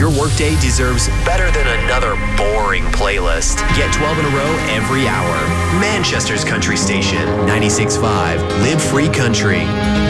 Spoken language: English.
Your workday deserves better than another boring playlist. Get 12 in a row every hour. Manchester's country station, 96.5 Live Free Country.